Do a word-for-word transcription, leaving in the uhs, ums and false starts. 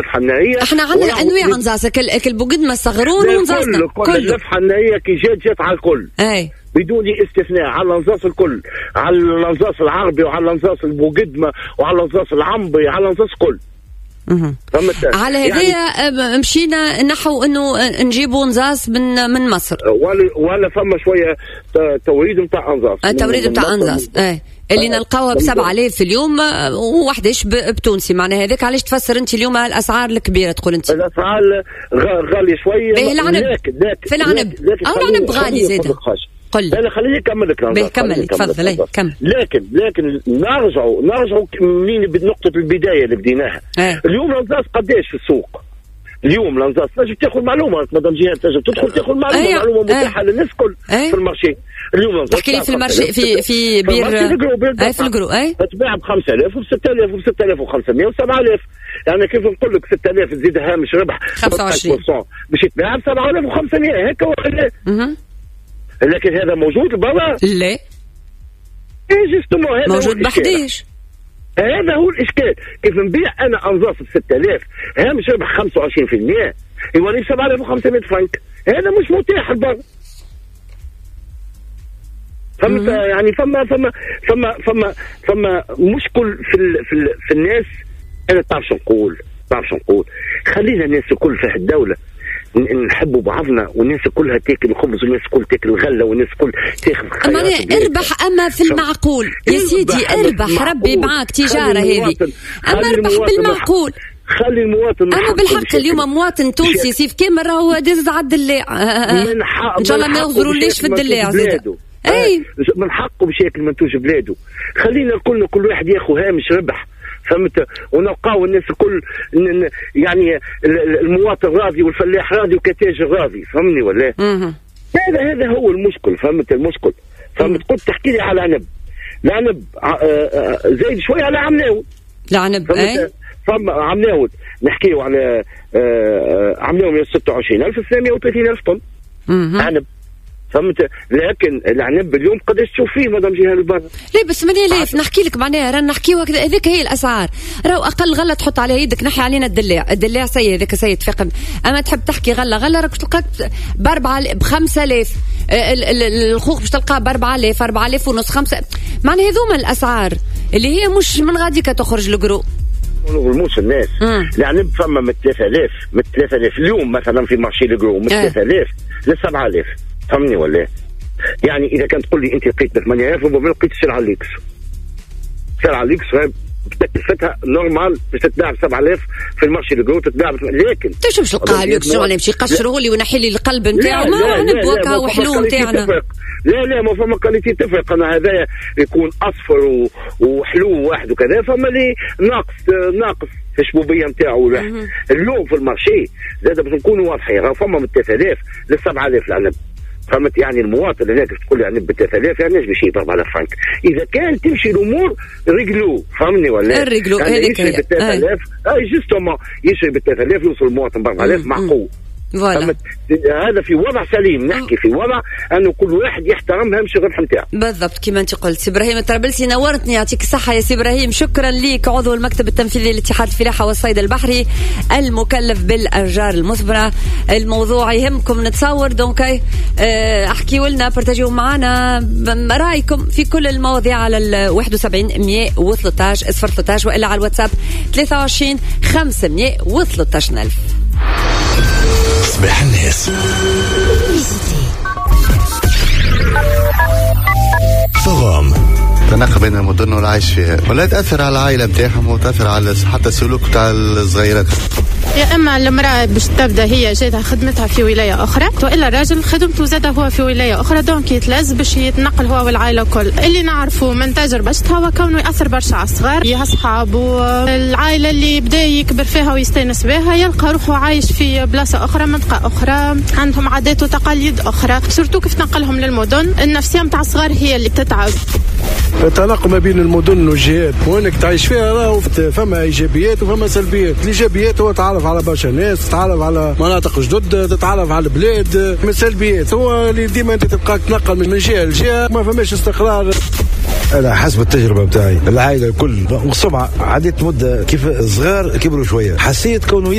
حنائيه. احنا عندنا انواع نزاس، كل بوقدمه صغرون ونزاسنا كل اللف حنائيه كي جات جات على الكل اي بدون استثناء، على النزاص الكل، على النزاص العربي وعلى النزاص البوقدمه وعلى النزاص العنبي على النزاص كل. على هذيا يعني مشينا نحو انه نجيبوا نزاس من من مصر، ولا ولا فما شويه توريد نتاع انزاس، التوريد نتاع انزاس ايه اللي نلقاوها بسبعة آلاف في اليوم وواحدش بتونسي. معناها هذاك علاش تفسر انت اليوم الاسعار الكبيره تقول انت؟ الاسعار غاليه شويه. باهي العنب في العنب او العنب غالي زاده. قل انا خليني نكمل لك. باهي كمل تفضل. اي كمل. لكن لكن نرجعوا نرجعوا منين بنقطه البدايه اللي بديناها. اه. اليوم الانزاس قداش في السوق؟ اليوم الانزاس تنجم تاخذ معلومه، مادام جهه تنجم تدخل تاخذ معلومه. أيه. معلومه متاحه. أيه. للناس الكل. أيه. في المارشي اليوم تحكي لي في المارشي في في بير اي في الجرو اي تتباع ب خمسة آلاف وب ستة آلاف وب ستة آلاف وخمسمائة وسبعة آلاف. يعني كيف نقول لك ستة آلاف تزيد هامش ربح خمسة وعشرين باش يتباع ب سبعة آلاف وخمسمائة هكا ولا؟ لكن هذا موجود برا؟ لا ايه هذا موجود بحديش. هذا هو الاشكال. كيف نبيع انا انظاف ب ستة آلاف هامش ربح خمسة وعشرين بالمئة يولي سبعة آلاف وخمسمائة فرنك، هذا مش متاح البر. فهمت؟ يعني فما فما فما فما فما مشكل في ال في, ال في الناس. انا تعرف شو نقول تعرف شو نقول خلينا الناس الكل في الدوله نحبوا بعضنا، والناس كلها تاكل الخبز والناس كل تاكل الغله والناس كل تاخذ خيارات. اربح اما في المعقول يا سيدي، اربح ربي معاك تجاره هذه، اما اربح بالمعقول. خلي المواطن. انا بالحق اليوم مواطن تونسي سيف كامل راهو دز على الدلاع ان شاء الله ما يغزروا ليش في الدلاع زاد. اي من حقه باش ياكل منتوج بلاده. خلينا كلنا كل واحد ياخذ هامش ربح. فهمت؟ ونلقاو الناس الكل يعني المواطن راضي والفلاح راضي وكتاجر راضي. فهمني ولا؟ هذا هذا هو المشكل. فهمت المشكل؟ فهمت؟ قلت تحكي لي على عنب، العنب زايد شويه على عمناود. العنب اي فما عمناود نحكيو على عمناود من ستة وعشرين ألف وثمانمائة وثلاثين ألف طن عنب. فهمت؟ لكن العنب اليوم قداش تشوف فيه مادام جهه البر؟ ليه بس ثمانية آلاف نحكي لك معناها رانا نحكيو هكذا. هذيك هي الاسعار، راهو اقل غله تحط عليها يدك نحي علينا الدلاع. الدلاع سيء هذاك سيء تفهم. اما تحب تحكي غله غله راك تلقاك باربعه بخمسة آلاف، الخوخ باش تلقاه باربعة آلاف أربعة آلاف ونص خمسة. معناها هذوما الاسعار اللي هي مش من غاديك تخرج الجرو. نظلموش الناس. العنب فما من ثلاثة آلاف من ثلاثة آلاف اليوم مثلا في مارشي الجرو من ثلاثة آلاف ل سبعة آلاف. فهمني ولا؟ يعني اذا كانت تقول لي انت لقيت ب ثمانية آلاف ربما لقيت سلعه ليكس. سلعه ليكس تكلفتها نورمال باش تتباع ب سبعة آلاف في المارشي الجرو تتباع. لكن انت شو باش تلقاها ليكس ولا يمشي يقشره لي ونحي لي القلب نتاعو؟ ما نبوكها وحلو نتاعنا. لا لا ما فما كاليتي تفرق. انا هذايا يكون اصفر وحلو واحد وكذا، فما لي ناقص ناقص في الشبوبيه نتاعو الواحد. اليوم في المارشي زاد باش نكونوا واضحين راه فما من ثلاثة آلاف ل سبعة آلاف العنب. فهمت؟ يعني المواطن هناك تقول لي عنب ب ثلاثة آلاف يعني ايش باش يجيب أربعة آلاف فرنك اذا كان تمشي الامور رجلو. فهمني ولا؟ الرجلو هذيك هي. ب ثلاثة آلاف اي جوستومون يشري ب ثلاثة آلاف يوصل المواطن ب أربعة آلاف معقول. فوالا هذا في وضع سليم. نحكي في وضع انه كل واحد يحترم هامش الربح نتاعو. بالضبط كما انت قلت. سي ابراهيم الطرابلسي نورتني، يعطيك الصحه يا سي ابراهيم. شكرا ليك، عضو المكتب التنفيذي لاتحاد الفلاحه والصيد البحري المكلف بالاشجار المثمره. الموضوع يهمكم نتصور دونك احكيوا لنا بارتاجيو معنا رايكم في كل المواضيع على ال واحد وسبعين مئة وثلاثة عشر صفر ثلاثة عشر والا على الواتساب ثلاثة وعشرين خمسمئة وثلاثة عشر ألف. صباح الناس فغام تناقض بين المدن والعيش فيها ولا تأثر على العائلة بتاعهم وتأثر على حتى السلوك بتاع الصغيرات. يا اما المراه باش تبدا هي جاتها خدمتها في ولايه اخرى، والا الراجل خدمته زاده هو في ولايه اخرى، دونك يتلاز باش يتنقل هو والعائله الكل. اللي نعرفه من تجربتها هو كونه ياثر برشا على الصغار، يا اصحاب والعائله اللي بدا يكبر فيها ويستانس بها يلقى روحه عايش في بلاصه اخرى، منطقه اخرى، عندهم عادات وتقاليد اخرى، سورتو كيف تنقلهم للمدن. النفسيه نتاع الصغار هي اللي بتتعب. التناقض ما بين المدن والجهات وانك تعيش فيها راهو فما ايجابيات وفما سلبيات. الايجابيات هو تعرف على برشا ناس، تتعرف على مناطق جدد، تتعرف على البلاد. من السلبيات هو اللي ديما انت تبقى تنقل من جهه لجهه، ما فماش استقرار. انا حسب التجربه بتاعي العائله الكل والسمعه عديت مده كيف صغار كبروا شويه حسيت كونه